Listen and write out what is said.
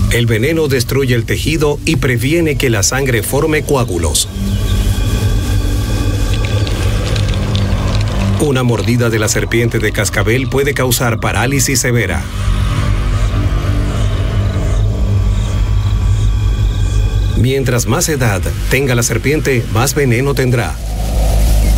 El veneno destruye el tejido y previene que la sangre forme coágulos. Una mordida de la serpiente de cascabel puede causar parálisis severa. Mientras más edad tenga la serpiente, más veneno tendrá.